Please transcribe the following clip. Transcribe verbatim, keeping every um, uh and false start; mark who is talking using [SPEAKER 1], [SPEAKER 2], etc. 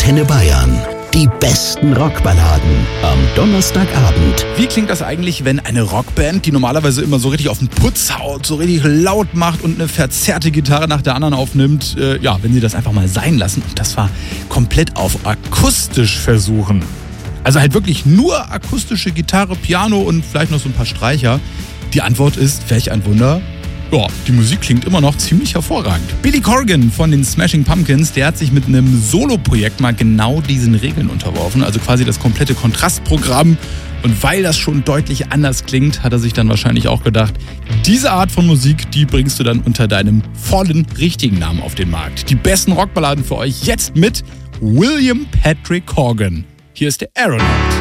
[SPEAKER 1] Antenne Bayern. Die besten Rockballaden am Donnerstagabend.
[SPEAKER 2] Wie klingt das eigentlich, wenn eine Rockband, die normalerweise immer so richtig auf den Putz haut, so richtig laut macht und eine verzerrte Gitarre nach der anderen aufnimmt, äh, ja, wenn sie das einfach mal sein lassen und das war komplett auf akustisch versuchen. Also halt wirklich nur akustische Gitarre, Piano und vielleicht noch so ein paar Streicher. Die Antwort ist, welch ein Wunder. Ja, die Musik klingt immer noch ziemlich hervorragend. Billy Corgan von den Smashing Pumpkins, der hat sich mit einem Solo-Projekt mal genau diesen Regeln unterworfen. Also quasi das komplette Kontrastprogramm. Und weil das schon deutlich anders klingt, hat er sich dann wahrscheinlich auch gedacht, diese Art von Musik, die bringst du dann unter deinem vollen, richtigen Namen auf den Markt. Die besten Rockballaden für euch jetzt mit William Patrick Corgan. Hier ist der Aeronaut.